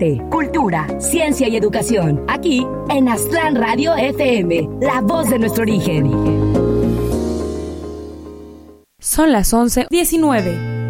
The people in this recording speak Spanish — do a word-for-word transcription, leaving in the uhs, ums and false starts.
arte, cultura, ciencia y educación. Aquí en Aztlán Radio F M, la voz de nuestro origen. Son las once diecinueve.